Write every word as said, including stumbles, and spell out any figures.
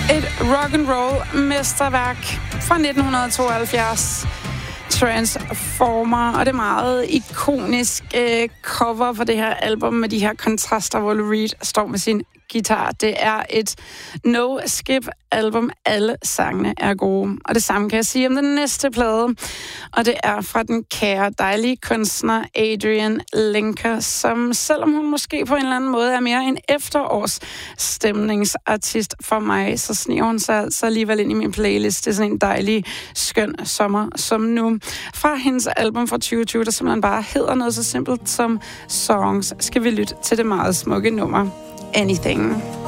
Et rock and roll mesterværk fra nitten tooghalvfjerds. Transformer, og det er meget ikonisk øh, cover for det her album med de her kontraster, hvor Lou Reed står med sin guitar. Det er et no-skip-album. Alle sangene er gode. Og det samme kan jeg sige om den næste plade. Og det er fra den kære, dejlige kunstner Adrian Lenker, som selvom hun måske på en eller anden måde er mere en efterårsstemningsartist for mig, så sniger hun sig altså alligevel ind i min playlist. Det er sådan en dejlig, skøn sommer som nu. Fra hendes album fra tyve tyve, der simpelthen bare hedder noget så simpelt som Songs, skal vi lytte til det meget smukke nummer Anything.